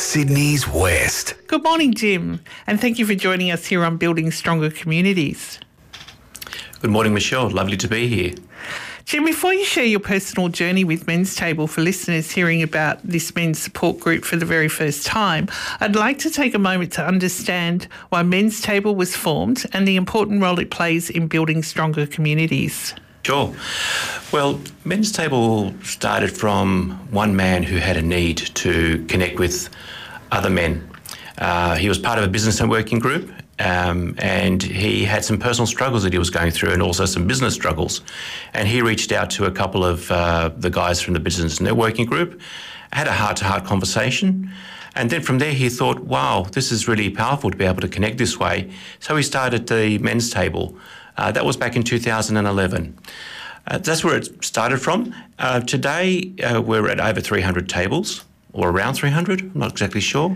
Sydney's West. Good morning, Jim, and thank you for joining us here on Building Stronger Communities. Good morning, Michelle. Lovely to be here. Jim, before you share your personal journey with Men's Table for listeners hearing about this men's support group for the very first time, I'd like to take a moment to understand why Men's Table was formed and the important role it plays in building stronger communities. Sure. Well, Men's Table started from one man who had a need to connect with other men. He was part of a business networking group, and he had some personal struggles that he was going through and also some business struggles. And he reached out to a couple of the guys from the business networking group, had a heart-to-heart conversation, and then from there he thought, wow, this is really powerful to be able to connect this way. So he started the Men's Table. That was back in 2011. That's where it started from. Today, we're at over 300 tables, or around 300, I'm not exactly sure.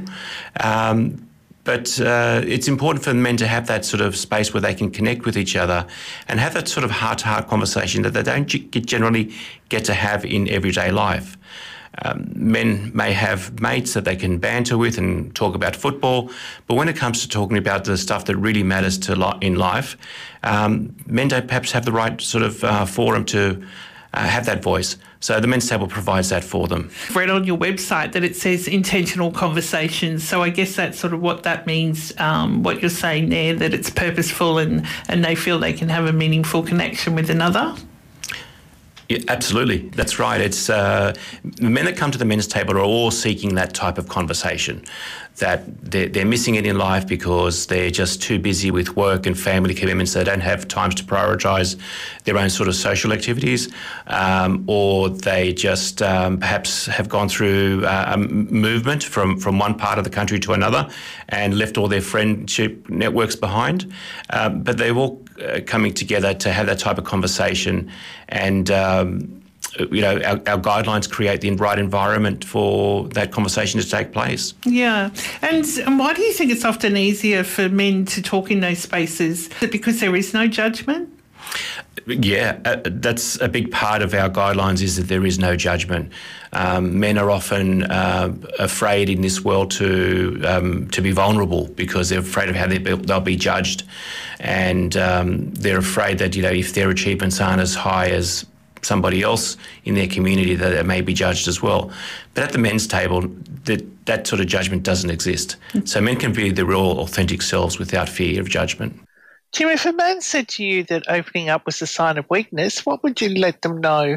But it's important for men to have that sort of space where they can connect with each other and have that sort of heart-to-heart conversation that they don't generally get to have in everyday life. Men may have mates that they can banter with and talk about football, but when it comes to talking about the stuff that really matters in life, men don't perhaps have the right sort of forum to have that voice. So the Men's Table provides that for them. I've read on your website that it says intentional conversations, so I guess that's sort of what that means, what you're saying there, that it's purposeful and they feel they can have a meaningful connection with another. Yeah, absolutely, that's right. It's the men that come to the Men's Table are all seeking that type of conversation, that they're missing it in life because they're just too busy with work and family commitments. They don't have times to prioritise their own sort of social activities, or they just perhaps have gone through a movement from one part of the country to another and left all their friendship networks behind. But they're all coming together to have that type of conversation, and our guidelines create the right environment for that conversation to take place. Yeah. And why do you think it's often easier for men to talk in those spaces? Is it because there is no judgment? Yeah, that's a big part of our guidelines, is that there is no judgment. Men are often afraid in this world to be vulnerable because they're afraid of how they'll be judged, and they're afraid that if their achievements aren't as high as somebody else in their community, that it may be judged as well. But at the Men's Table, that sort of judgment doesn't exist. So men can be their real, authentic selves without fear of judgment. Jim, if a man said to you that opening up was a sign of weakness, what would you let them know?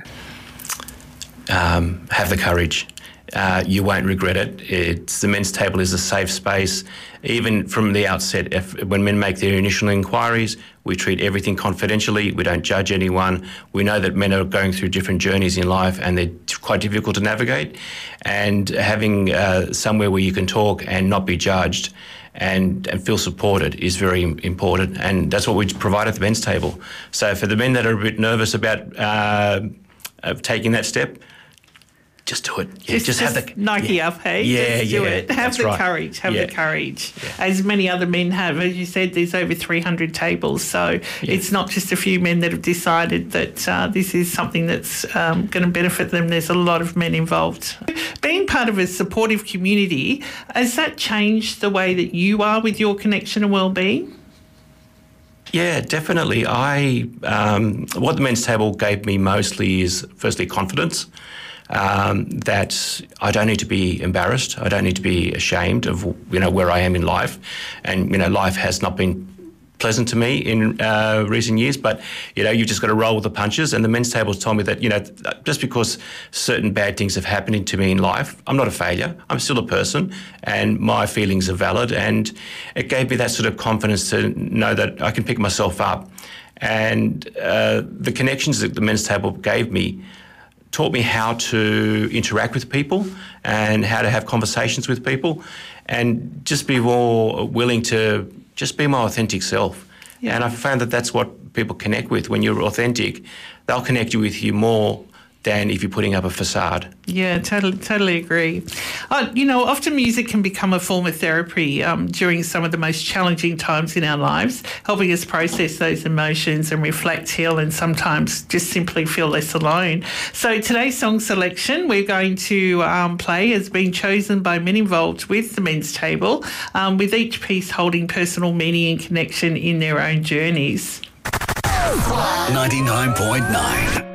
Have the courage. You won't regret it. The Men's Table is a safe space. Even from the outset, when men make their initial inquiries, we treat everything confidentially. We don't judge anyone. We know that men are going through different journeys in life and they're quite difficult to navigate. And having somewhere where you can talk and not be judged and feel supported is very important, and that's what we provide at the Men's Table. So for the men that are a bit nervous about taking that step, just do it. Yeah, just have the Nike up, hey? Just do it. Have the courage. Have the courage. Yeah. As many other men have. As you said, there's over 300 tables. So it's not just a few men that have decided that this is something that's going to benefit them. There's a lot of men involved. Being part of a supportive community, has that changed the way that you are with your connection and well-being? Yeah, definitely. What the Men's Table gave me mostly is, firstly, confidence. That I don't need to be embarrassed. I don't need to be ashamed of where I am in life, and life has not been pleasant to me in recent years. But you've just got to roll with the punches. And the Men's Table has told me that just because certain bad things have happened to me in life, I'm not a failure. I'm still a person, and my feelings are valid. And it gave me that sort of confidence to know that I can pick myself up. And the connections that the Men's Table gave me taught me how to interact with people and how to have conversations with people and just be more willing to just be my authentic self. Yeah. And I found that that's what people connect with. When you're authentic, they'll connect with you more than if you're putting up a facade. Yeah, totally agree. Often music can become a form of therapy during some of the most challenging times in our lives, helping us process those emotions and reflect, heal, and sometimes just simply feel less alone. So today's song selection we're going to play has been chosen by men involved with the Men's Table, with each piece holding personal meaning and connection in their own journeys. 99.9